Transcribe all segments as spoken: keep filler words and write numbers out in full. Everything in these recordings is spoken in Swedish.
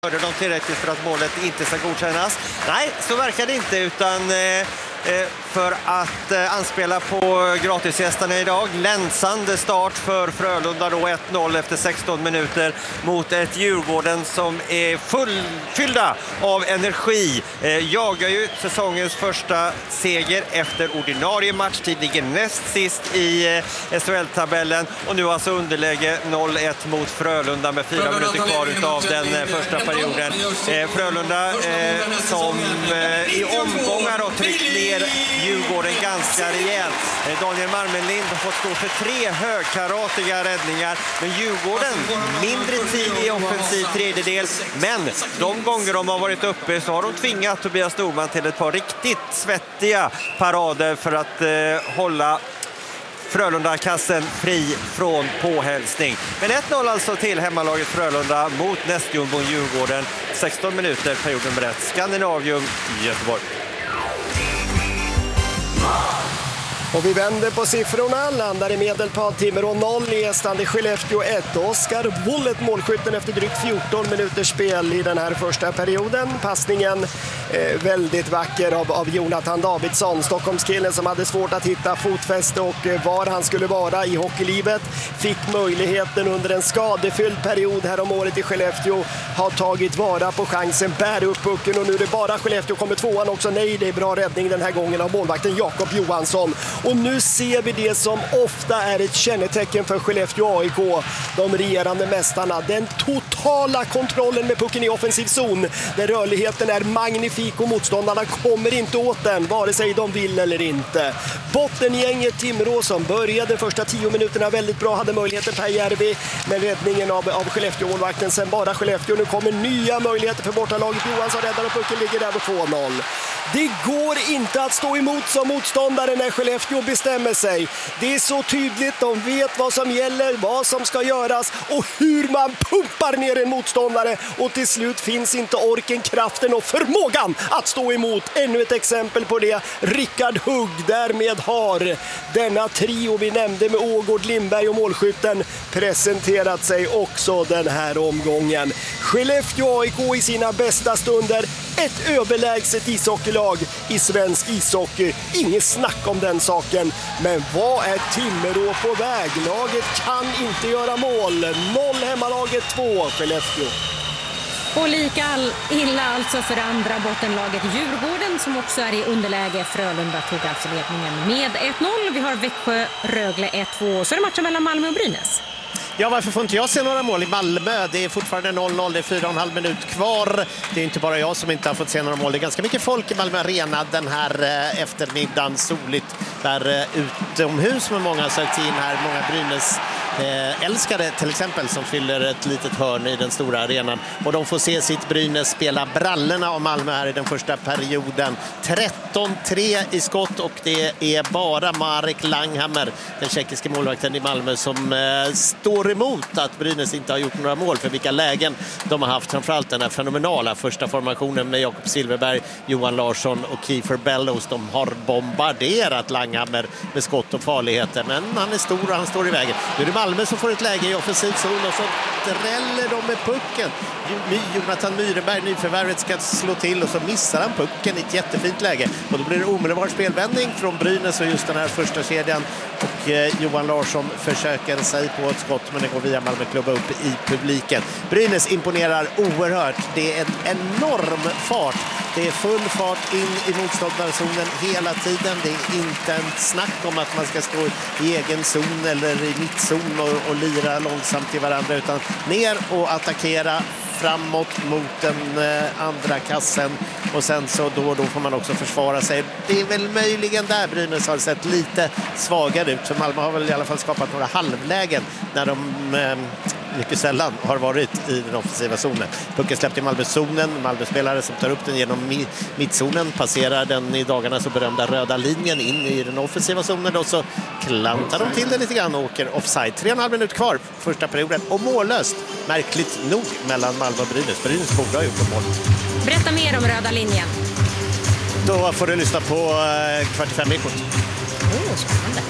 Hörde de tillräckligt för att målet inte ska godkännas? Nej, så verkar det inte, utan eh, för att eh, anspela på gratisgästarna idag. Länsande start för Frölunda då, ett noll efter sexton minuter mot ett Djurgården som är fullfyllda av energi. Eh, jagar ju säsongens första seger efter ordinarie matchtid, ligger näst sist i eh, S H L-tabellen och nu alltså underläge noll ett mot Frölunda med fyra minuter kvar utav den eh, första perioden. Eh, Frölunda eh, som eh, i omgångar har tryckt ner Djurgården ganska rejält. Eh, Daniel Marmelind har fått stå för tre högkaratiga räddningar, men Djurgården mindre tid i offensiv tredjedel, men de gånger de har varit uppe så har de tvingat Tobias Norman till ett par riktigt svettiga parader för att eh, hålla Frölunda-kassen fri från påhälsning. Men ett noll alltså till hemmalaget Frölunda mot nästjumbon Djurgården. sexton minuter, period nummer ett. Skandinavium i Göteborg. Och vi vänder på siffrorna, landar i Medelpad, Timrå noll, Estande Skellefteå ett. Oskar Wollet, målskytten efter drygt fjorton minuters spel i den här första perioden. Passningen eh, väldigt vacker av, av Jonathan Davidsson, Stockholmskillen som hade svårt att hitta fotfäste och eh, var han skulle vara i hockeylivet. Fick möjligheten under en skadefylld period här om året i Skellefteå, har tagit vara på chansen, bär upp pucken och nu är det bara Skellefteå, kommer tvåan också. Nej, det är bra räddning den här gången av målvakten Jakob Johansson. Och nu ser vi det som ofta är ett kännetecken för Skellefteå A I K, de regerande mästarna. Den totala kontrollen med pucken i offensiv zon, där rörligheten är magnifik och motståndarna kommer inte åt den, vare sig de vill eller inte. Bottengänget Timrå som började första tio minuterna väldigt bra, hade möjligheten Per Järvi, men räddningen av, av Skellefteå-målvakten, sen bara Skellefteå. Nu kommer nya möjligheter för bortalaget. Johansson räddar och pucken ligger där på två noll. Det går inte att stå emot som motståndare när Skellefteå bestämmer sig. Det är så tydligt, de vet vad som gäller, vad som ska göras och hur man pumpar ner en motståndare. Och till slut finns inte orken, kraften och förmågan att stå emot. Ännu ett exempel på det. Rickard Hugg därmed har denna trio vi nämnde med Ågård, Lindberg och målskytten presenterat sig också den här omgången. Skellefteå A I K i sina bästa stunder. Ett överlägset ishockeylag i svensk ishockey. Inget snack om den saken. Men vad är Timrå på väg? Laget kan inte göra mål. Noll hemmalaget, två Skellefteå. Och lika illa alltså för andra bottenlaget Djurgården som också är i underläge. Frölunda tog alltså ledningen med ett noll. Vi har Växjö, Rögle ett två. Så är det matchen mellan Malmö och Brynäs. Ja, varför får inte jag se några mål i Malmö? Det är fortfarande noll noll, det är fyra och en halv minut kvar. Det är inte bara jag som inte har fått se några mål. Det är ganska mycket folk i Malmö Arena den här eftermiddagen. Soligt där utomhus med många sökt in här. Många Brynäs eh, älskade till exempel som fyller ett litet hörn i den stora arenan. Och de får se sitt Brynäs spela brallorna av Malmö här i den första perioden. tretton tre i skott och det är bara Marek Langhammer, den tjeckiske målvakten i Malmö, som eh, står emot att Brynäs inte har gjort några mål. För vilka lägen de har haft, framförallt den här fenomenala första formationen med Jakob Silverberg, Johan Larsson och Kiefer Bellows. De har bombarderat Langhammer med skott och farligheter, men han är stor och han står i vägen. Nu är det Malmö som får ett läge i offensiv zon och så dräller de med pucken. Jonathan Myrenberg, nyförvärvet, ska slå till och så missar han pucken i ett jättefint läge. Och då blir det omedelbar spelvändning från Brynäs och just den här första kedjan. Och eh, Johan Larsson försöker sig på ett skott, men det går via Malmö klubba upp i publiken. Brynäs imponerar oerhört. Det är en enorm fart. Det är full fart in i motståndarzonen hela tiden. Det är inte en snack om att man ska stå i egen zon eller i mittzon och, och lira långsamt till varandra, utan ner och attackera framåt mot den eh, andra kassen och sen så då och då får man också försvara sig. Det är väl möjligen där Brynäs har sett lite svagare ut, för Malmö har väl i alla fall skapat några halvlägen när de eh, mycket sällan har varit i den offensiva zonen. Pucken släppt i Malmö-zonen. Malmö-spelare som tar upp den genom mittzonen, passerar den i dagarna så berömda röda linjen in i den offensiva zonen och så klantar de till det lite grann och åker offside. Tre och en halv minut kvar första perioden och mållöst, märkligt nog, mellan Malmö och Brynäs. Brynäs borde ha gjort mål. Berätta mer om röda linjen. Då får du lyssna på eh, kvart i fem ekot. Åh, oh, spännande.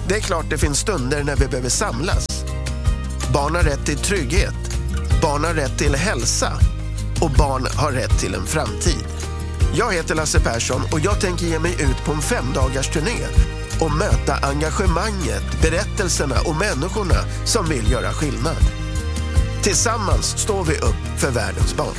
Det är klart det finns stunder när vi behöver samlas. Barn har rätt till trygghet. Barn har rätt till hälsa. Och barn har rätt till en framtid. Jag heter Lasse Persson och jag tänker ge mig ut på en femdagars turné och möta engagemanget, berättelserna och människorna som vill göra skillnad. Tillsammans står vi upp för världens barn.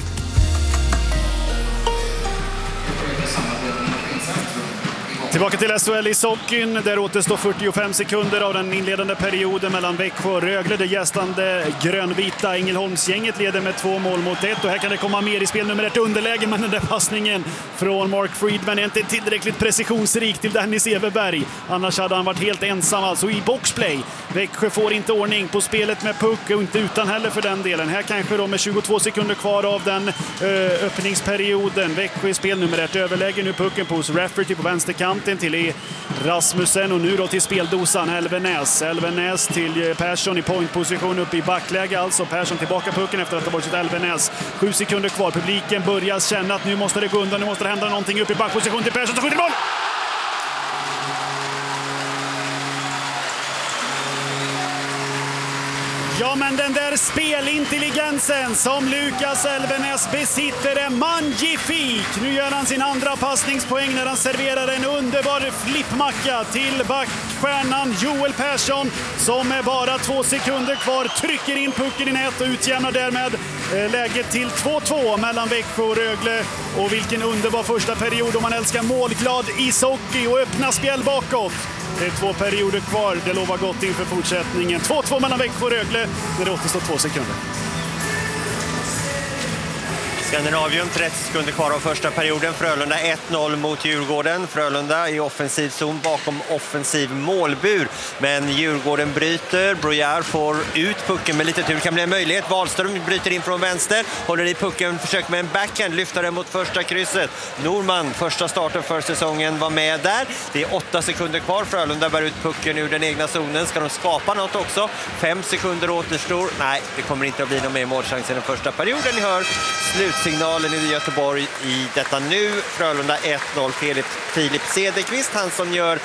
Tillbaka till S H L i Sockin. Där återstår fyrtiofem sekunder av den inledande perioden mellan Växjö och Rögle. Det gästande grönvita Ängelholmsgänget leder med två mål mot ett. Och här kan det komma mer i spel. Nummer ett underläge, men den där passningen från Mark Friedman är inte tillräckligt precisionsrik till Dennis Everberg. Annars hade han varit helt ensam alltså i boxplay. Växjö får inte ordning på spelet med puck och inte utan heller för den delen. Här kanske då med tjugotvå sekunder kvar av den ö, öppningsperioden. Växjö i spel, nummer ett överläge. Nu pucken på Rafferty på vänsterkant till Rasmussen och nu då till speldosan Elvenäs. Elvenäs till Persson i pointposition uppe i backläge. Alltså Persson tillbaka pucken efter att ha varit sitt Elvenäs. Sju sekunder kvar. Publiken börjar känna att nu måste det gå undan. Nu måste det hända någonting upp i backposition till Persson. Så skjuter mål! Ja, men den där spelintelligensen som Lukas Elvenäs besitter är magnifik. Nu gör han sin andra passningspoäng när han serverar en underbar flippmacka till backstjärnan Joel Persson som med bara två sekunder kvar trycker in pucken i nät och utjämnar därmed läget till två två mellan Växjö och Rögle. Och vilken underbar första period om man älskar målglad ishockey och öppna spjäll bakåt. Det är två perioder kvar. Det lovar gott inför fortsättningen. två två mellan Växjö och Rögle när det återstår två sekunder. Skandinavium, trettio sekunder kvar av första perioden. Frölunda ett noll mot Djurgården. Frölunda i offensiv zon bakom offensiv målbur. Men Djurgården bryter. Brojar får ut pucken med lite tur. Kan bli en möjlighet. Wahlström bryter in från vänster. Håller i pucken. Försöker med en backhand. Lyfter den mot första krysset. Norman, första starten för säsongen, var med där. Det är åtta sekunder kvar. Frölunda bär ut pucken ur den egna zonen. Ska de skapa något också? Fem sekunder återstår. Nej, det kommer inte att bli någon mer målchans i den första perioden. Ni hör slut. Signalen i Göteborg i detta nu. Frölunda ett noll. Filip, Filip Cederqvist, han som gör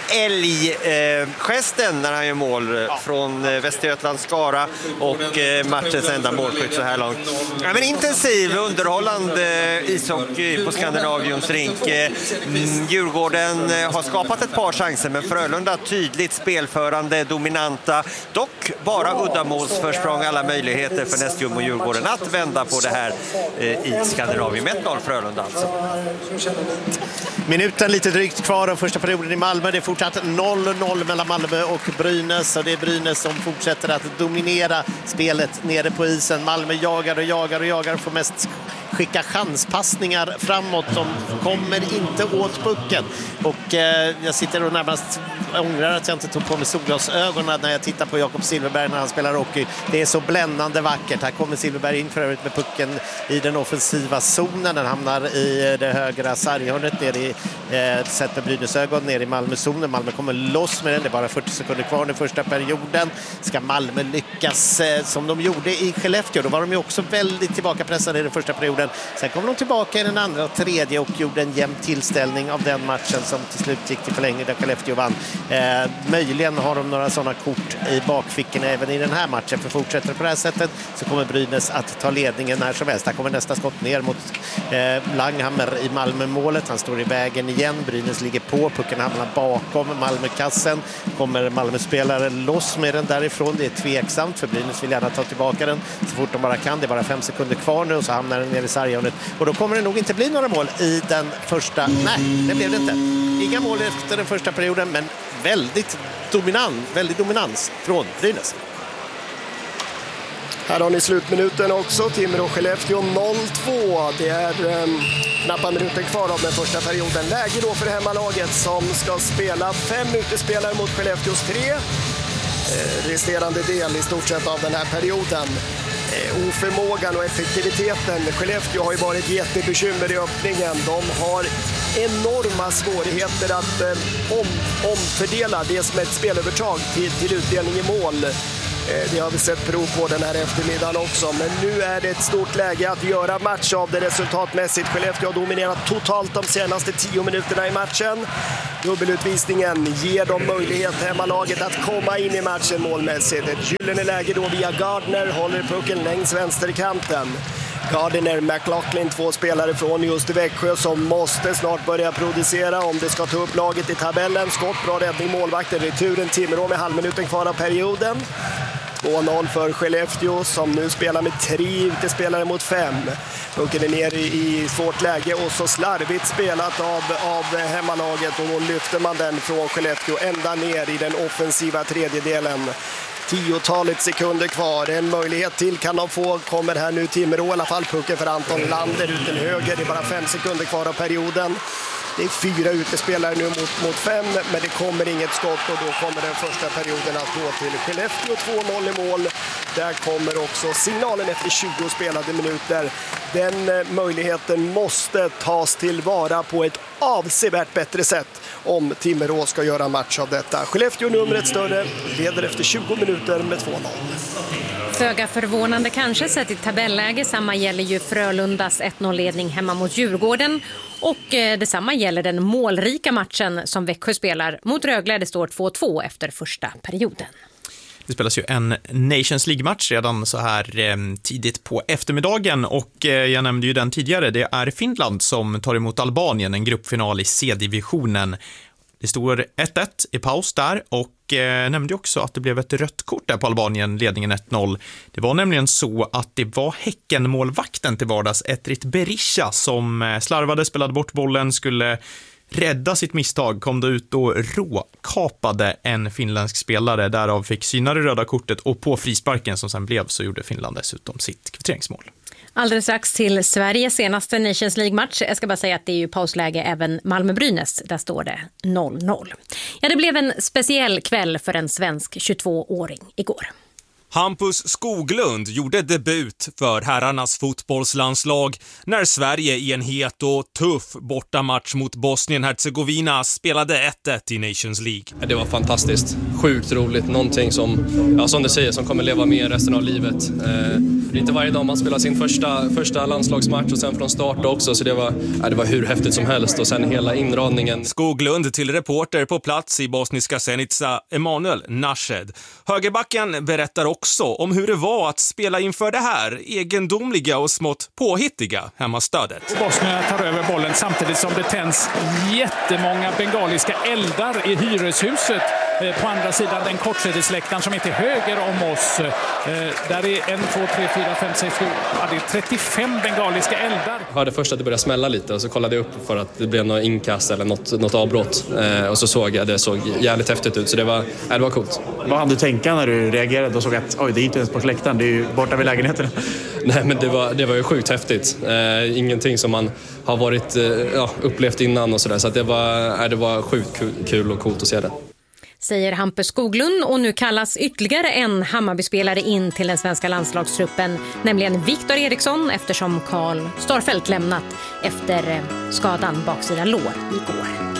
älggesten eh, när han gör mål eh, från eh, Västergötlands Skara och eh, matchens enda målskytt så här långt. Ja, men intensiv, underhållande ishockey på Skandinaviums rink. Eh, Djurgården eh, har skapat ett par chanser, men Frölunda tydligt spelförande, dominanta. Dock bara uddamålsförsprång, alla möjligheter för Nästjum och Djurgården att vända på det här eh, i Skandinavium. ett noll Frölunda alltså. Minuten lite drygt kvar av första perioden i Malmö. Det är fortsatt noll noll mellan Malmö och Brynäs. Och det är Brynäs som fortsätter att dominera spelet nere på isen. Malmö jagar och jagar och jagar och får mest skicka chanspassningar framåt. De kommer inte åt pucken. Och eh, jag sitter och närmast ångrar att jag inte tog på mig solglasögonen när jag tittar på Jakob Silfverberg när han spelar hockey. Det är så bländande vackert. Här kommer Silfverberg in för övrigt med pucken i den offensiva zonen. Den hamnar i det högra sarghörnet ner i eh, sett med Brynäsögon ner i Malmö-zonen. Malmö kommer loss med den. Det är bara fyrtio sekunder kvar i första perioden. Ska Malmö lyckas eh, som de gjorde i Skellefteå? Då var de ju också väldigt tillbakapressade i den första perioden. Sen kom de tillbaka i den andra och tredje och gjorde en jämn tillställning av den matchen som till slut gick till förlängning där Skellefteå vann. Eh, möjligen har de några sådana kort i bakfickorna även i den här matchen. För fortsätter det på det här sättet så kommer Brynäs att ta ledningen när som helst. Här kommer nästa skott ner mot eh, Langhammer i Malmö-målet. Han står i vägen igen. Brynäs ligger på. Pucken hamnar bakom Malmö-kassen. Kommer Malmö-spelare loss med den därifrån. Det är tveksamt för Brynäs vill gärna ta tillbaka den så fort de bara kan. Det är bara fem sekunder kvar nu och så hamnar den ner i sarghörnet. Och då kommer det nog inte bli några mål i den första. Nej, det blev det inte. Inga mål efter den första perioden, men väldigt dominant, väldigt dominans från Brynäs. Här har ni slutminuten också. Timrå Skellefteå noll två. Det är um, knappa minuter kvar av den första perioden. Läge då för hemmalaget som ska spela fem utespelare mot Skellefteås tre. Eh, resterande del i stort sett av den här perioden. Eh, oförmågan och effektiviteten. Skellefteå har ju varit jättebekymmer i öppningen. De har enorma svårigheter att eh, om, omfördela det som är ett spelövertag till, till utdelning i mål. Det har vi sett prov på den här eftermiddagen också. Men nu är det ett stort läge att göra match av det resultatmässigt. Skellefteå har dominerat totalt de senaste tio minuterna i matchen. Dubbelutvisningen ger dem möjlighet, hemmalaget, att komma in i matchen målmässigt. Ett gyllene läge då via Gardner håller pucken längs vänsterkanten. Gardner, McLaughlin, två spelare från just Växjö som måste snart börja producera om det ska ta upp laget i tabellen. Skott, bra räddning, målvakten, returen Timrå med halvminuten kvar av perioden. två noll för Skellefteå som nu spelar med tre utespelare mot fem. Pucken är ner i svårt läge och så slarvigt spelat av, av hemmalaget, och då lyfter man den från Skellefteå ända ner i den offensiva tredjedelen. Tiotalet sekunder kvar, en möjlighet till kan de få, kommer här nu Timrå i alla fall. Pucken för Anton Lander ut till höger, det är bara fem sekunder kvar av perioden. Det är fyra utespelare nu mot, mot fem, men det kommer inget skott, och då kommer den första perioden att gå till Skellefteå. två noll i mål. Där kommer också signalen efter tjugo spelade minuter. Den eh, möjligheten måste tas tillvara på ett avsevärt bättre sätt om Timrå ska göra match av detta. Skellefteå numret större, leder efter tjugo minuter med två noll. Föga förvånande kanske sett i tabelläge. Samma gäller ju Frölundas ett noll-ledning hemma mot Djurgården. Och eh, detsamma gäller den målrika matchen som Växjö spelar mot Rögle. Det står två två efter första perioden. Det spelas ju en Nations League-match redan så här eh, tidigt på eftermiddagen, och eh, jag nämnde ju den tidigare. Det är Finland som tar emot Albanien, en gruppfinal i C-divisionen. Det står ett ett i paus där, och eh, nämnde också att det blev ett rött kort där på Albanien, ledningen ett noll. Det var nämligen så att det var Häcken-målvakten till vardags, Etrit Berisha, som eh, slarvade, spelade bort bollen, skulle rädda sitt misstag, kom då ut och råkapade en finländsk spelare. Därav fick syna det röda kortet, och på frisparken som sen blev så gjorde Finland dessutom sitt kvitteringsmål. Alldeles strax till Sveriges senaste Nations League-match. Jag ska bara säga att det är ju pausläge även Malmö-Brynäs. Där står det noll noll. Ja, det blev en speciell kväll för en svensk tjugotvååring igår. Hampus Skoglund gjorde debut för herrarnas fotbollslandslag när Sverige i en het och tuff bortamatch mot Bosnien-Herzegovina spelade ett ett i Nations League. Det var fantastiskt, sjukt roligt, någonting som, ja, som du säger, som kommer leva med resten av livet. Eh, det är inte varje dag man spelar sin första, första landslagsmatch och sen från start också, så det var, ja, det var hur häftigt som helst, och sen hela inradningen. Skoglund till reporter på plats i bosniska Zenica, Emanuel Nashed. Högerbacken berättar också också om hur det var att spela inför det här egendomliga och smått påhittiga hemmastödet. Bosnien tar över bollen samtidigt som det tänds jättemånga bengaliska eldar i hyreshuset på andra sidan den kortsidesläktaren som är till höger om oss. Där är en, två, tre, fyra, fem, sex, sju, ja, det är trettiofem bengaliska eldar. Jag hörde först att det började smälla lite, och så kollade jag upp för att det blev något inkast eller något, något avbrott. Och så såg jag, det såg jävligt häftigt ut, så det var, ja, det var coolt. Vad hade du tänka när du reagerade och såg att oj, det är inte ens på läktaren, det är ju borta vid lägenheten? Nej, men det var, det var ju sjukt häftigt. Eh, ingenting som man har varit, eh, ja, upplevt innan och sådär. Så att det, var, eh, det var sjukt kul, kul och coolt att se det. Säger Hampus Skoglund, och nu kallas ytterligare en Hammarby-spelare in till den svenska landslagstruppen, nämligen Viktor Eriksson, eftersom Karl Starfelt lämnat efter skadan baksida lår igår.